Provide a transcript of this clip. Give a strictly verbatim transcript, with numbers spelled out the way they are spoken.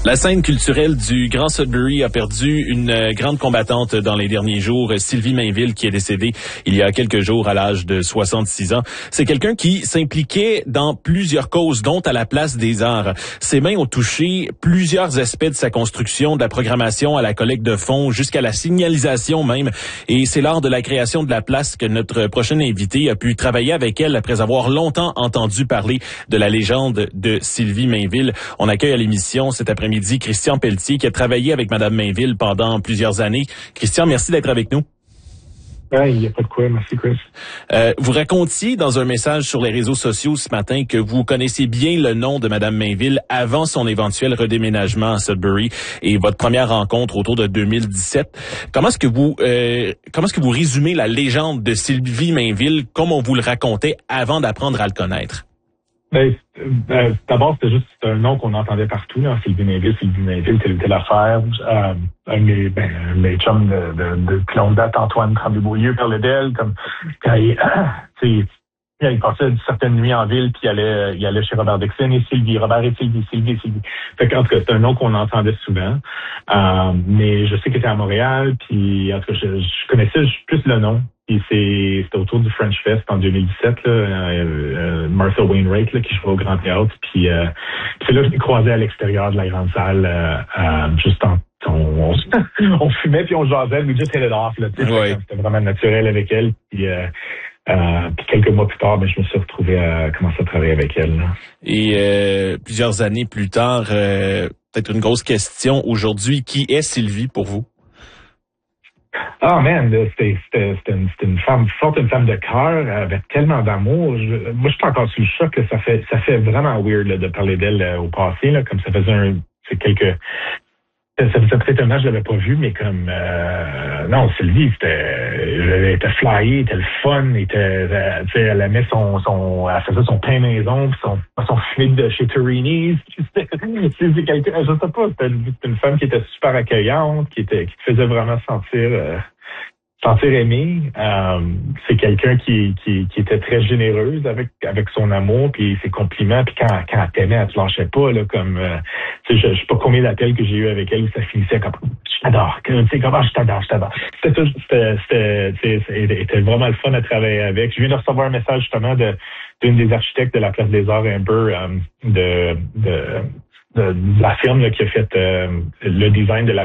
La scène culturelle du Grand Sudbury a perdu une euh, grande combattante dans les derniers jours, Sylvie Mainville, qui est décédée il y a quelques jours à l'âge de soixante-six ans. C'est quelqu'un qui s'impliquait dans plusieurs causes, dont à la Place des Arts. Ses mains ont touché plusieurs aspects de sa construction, de la programmation à la collecte de fonds, jusqu'à la signalisation même. Et c'est lors de la création de la place que notre prochaine invitée a pu travailler avec elle après avoir longtemps entendu parler de la légende de Sylvie Mainville. On accueille à l'émission cet après-midi midi Christian Pelletier, qui a travaillé avec Madame Mainville pendant plusieurs années. Christian, merci d'être avec nous. Il n'y a pas de quoi, merci Chris. Euh, vous racontiez dans un message sur les réseaux sociaux ce matin que vous connaissiez bien le nom de Madame Mainville avant son éventuel redéménagement à Sudbury et votre première rencontre autour de deux mille dix-sept. Comment est-ce que vous euh, comment est-ce que vous résumez la légende de Sylvie Mainville comme on vous le racontait avant d'apprendre à le connaître? Ben, euh, d'abord, c'était juste un nom qu'on entendait partout, là, Sylvie Mainville, Sylvie Mainville, telle telle affaire. Euh, un de mes, ben, un de mes chums de, de, de longue date, Antoine Tremblay-Beaulieu, parlait d'elle, comme quand il, il passait certaines nuits en ville, puis il allait, il allait chez Robert Dixon et Sylvie, Robert et Sylvie, Sylvie, Sylvie. Fait qu'en tout cas, c'est un nom qu'on entendait souvent. Euh, mais je sais qu'elle était à Montréal, puis en tout cas, je, je connaissais plus le nom. Puis c'est, c'était autour du French Fest en deux mille dix-sept, là, euh, euh, Martha Wainwright, là, qui jouait au Grand Théâtre. Puis euh, c'est là que je l'ai croisé à l'extérieur de la grande salle, euh, euh, juste en on, on, on fumait puis on jasait, we just hit it off, là, tu sais, ouais. C'était vraiment naturel avec elle. Puis, euh, euh, puis quelques mois plus tard, ben, je me suis retrouvé à commencer à travailler avec elle. Là. Et euh, plusieurs années plus tard, euh, peut-être une grosse question aujourd'hui, qui est Sylvie pour vous? Ah, oh man, c'était, c'était, c'était, une, c'était une femme forte, une femme de cœur, avec tellement d'amour. Je, moi, je suis encore sous le choc que ça fait, ça fait vraiment weird là, de parler d'elle euh, au passé, là, comme ça faisait un, c'est quelques, ça faisait peut-être un an, je l'avais pas vu, mais comme, euh, non, Sylvie, c'était, elle était flyée, elle était le fun, elle était, euh, tu sais, elle aimait son, son, elle faisait son pain maison, puis son, son fluide de chez Torini's. C'est quelqu'un, je sais pas, c'était une, c'était une femme qui était super accueillante, qui était, qui te faisait vraiment sentir, euh, sentir aimé. Euh, c'est quelqu'un qui, qui, qui était très généreuse avec, avec son amour puis ses compliments. Puis quand, quand elle t'aimait, elle te lâchait pas, là, comme, euh, tu sais, je, je sais pas combien d'appels que j'ai eu avec elle où ça finissait comme, je t'adore, tu sais, comment je t'adore, je t'adore. C'était, c'était, c'était, c'était, c'était vraiment le fun à travailler avec. Je viens de recevoir un message, justement, de, d'une des architectes de la Place des Arts, Amber, euh, de, de, de, de la firme, là, qui a fait, euh, le design de la